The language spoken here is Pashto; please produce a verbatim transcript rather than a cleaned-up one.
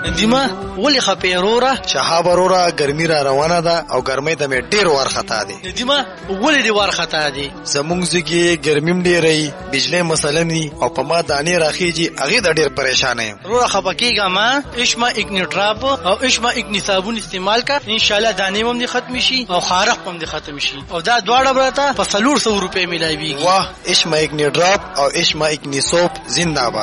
دیمه ولې خپې وروره؟ شهاب وروره ګرمي را روانه ده او ګرمۍ ته مې ډېر وارخطا دی. دیمه ولې دې وارخطا دی؟ زمونږ زګي ګرمیم ډېرې بجلی مسله ني او په ما دانې راخیږي هغې ته ډېر پریشانه یم. وروره خفه کېږه مه. اشما اکني ډراپ او اشما اکني صابون استعمال کا، انشاءالله دانې هم دې ختم شي او خارق هم دې ختم شي او دا دواړه به راته په څلور سوه روپۍ میلاویږي. واه اشما اکني ډراپ او اشما اکني سوپ زنده باد.